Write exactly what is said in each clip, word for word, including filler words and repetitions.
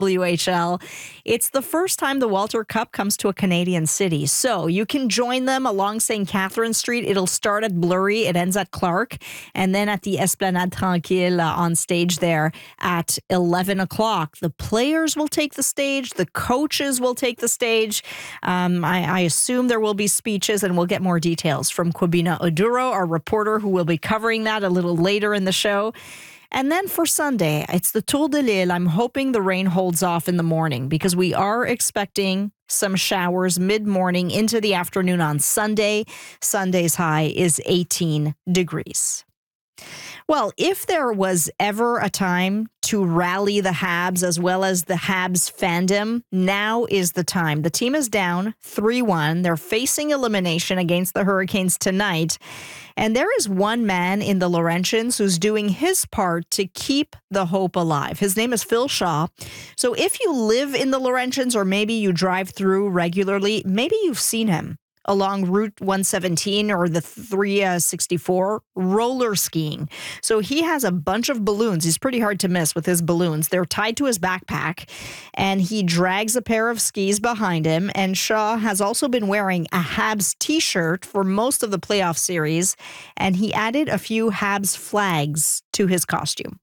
W H L. It's the first time the Walter Cup comes to a Canadian city. So you can join them along Saint Catherine Street. It'll start at Blurry. It ends at Clark. And then at the Esplanade Tranquille uh, on stage there at eleven o'clock. The players will take the stage. The coaches will take the stage. Um, I, I assume there will be speeches, and we'll get more details from Kwabena Oduro, our reporter, who will be covering that a little later in the show. And then for Sunday, it's the Tour de l'Île. I'm hoping the rain holds off in the morning because we are expecting some showers mid-morning into the afternoon on Sunday. Sunday's high is eighteen degrees. Well, if there was ever a time to rally the Habs as well as the Habs fandom, now is the time. The team is down three one. They're facing elimination against the Hurricanes tonight. And there is one man in the Laurentians who's doing his part to keep the hope alive. His name is Phil Shaw. So if you live in the Laurentians or maybe you drive through regularly, maybe you've seen him along Route one seventeen or the three sixty-four roller skiing. So he has a bunch of balloons. He's pretty hard to miss with his balloons. They're tied to his backpack, and he drags a pair of skis behind him. And Shaw has also been wearing a Habs t-shirt for most of the playoff series, and he added a few Habs flags to his costume.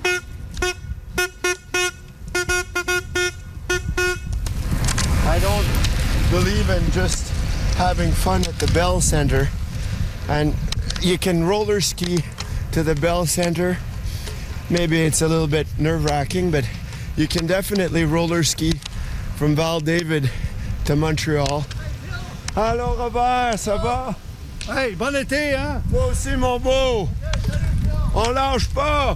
I don't believe in just having fun at the Bell Center, and you can roller ski to the Bell Center. Maybe it's a little bit nerve-wracking, but you can definitely roller ski from Val David to Montreal. Allô Robert, ça va? Hey, bon été, hein? Toi aussi mon beau! On lâche pas!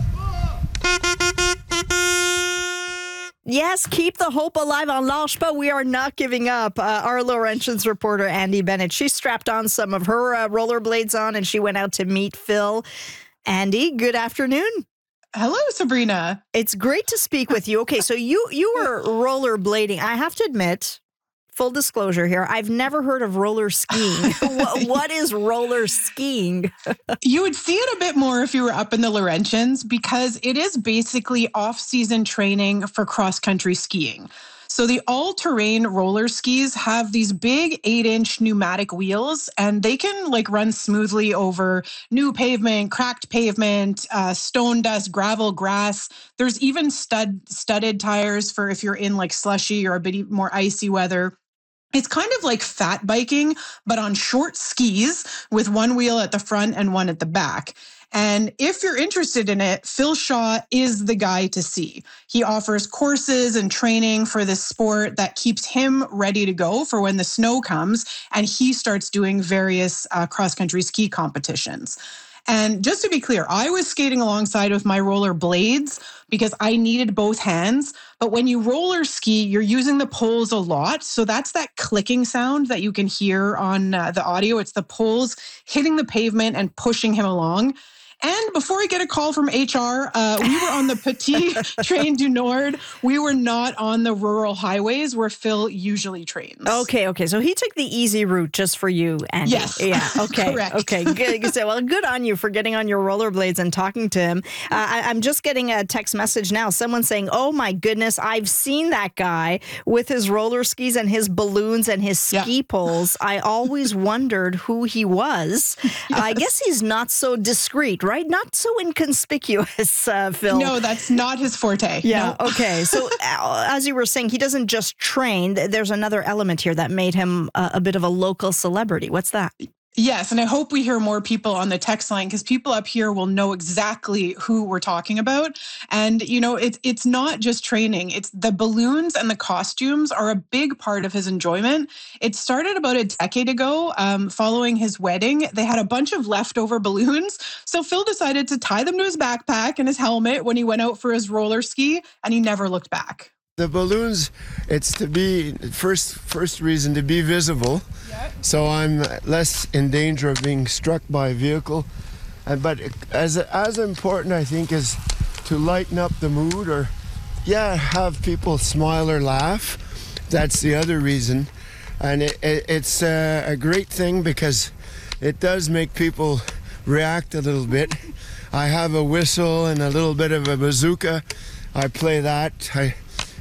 Yes, keep the hope alive on Lâche Pas. We are not giving up. Uh, our Laurentians reporter, Andy Bennett, she strapped on some of her uh, rollerblades on and she went out to meet Phil. Andy, good afternoon. Hello, Sabrina. It's great to speak with you. Okay, so you, you were rollerblading. I have to admit, full disclosure here, I've never heard of roller skiing. what, what is roller skiing? You would see it a bit more if you were up in the Laurentians because it is basically off-season training for cross-country skiing. So the all-terrain roller skis have these big eight-inch pneumatic wheels, and they can like run smoothly over new pavement, cracked pavement, uh, stone dust, gravel, grass. There's even stud studded tires for if you're in like slushy or a bit more icy weather. It's kind of like fat biking, but on short skis with one wheel at the front and one at the back. And if you're interested in it, Phil Shaw is the guy to see. He offers courses and training for this sport that keeps him ready to go for when the snow comes and he starts doing various uh, cross-country ski competitions. And just to be clear, I was skating alongside with my roller blades because I needed both hands. But when you roller ski, you're using the poles a lot. So that's that clicking sound that you can hear on uh, the audio. It's the poles hitting the pavement and pushing him along. And before I get a call from H R, uh, we were on the Petit Train du Nord. We were not on the rural highways where Phil usually trains. Okay, okay. So he took the easy route just for you, Andy. Yes. Yeah, okay. Correct. Okay, good. So, well, good on you for getting on your rollerblades and talking to him. Uh, I, I'm just getting a text message now. Someone saying, oh my goodness, I've seen that guy with his roller skis and his balloons and his ski yeah. poles. I always wondered who he was. Yes. Uh, I guess he's not so discreet, right? Right? Not so inconspicuous, uh, Phil. No, that's not his forte. Yeah, no. Okay. So uh, as you were saying, he doesn't just train. There's another element here that made him uh, a bit of a local celebrity. What's that? Yes, and I hope we hear more people on the text line because people up here will know exactly who we're talking about. And, you know, it's it's not just training. It's the balloons and the costumes are a big part of his enjoyment. It started about a decade ago um, following his wedding. They had a bunch of leftover balloons. So Phil decided to tie them to his backpack and his helmet when he went out for his roller ski, and he never looked back. The balloons, it's to be, first first reason, to be visible. Yep. So I'm less in danger of being struck by a vehicle. Uh, but as as important, I think, is to lighten up the mood or, yeah, have people smile or laugh. That's the other reason. And it, it, it's uh, a great thing because it does make people react a little bit. I have a whistle and a little bit of a bazooka. I play that. I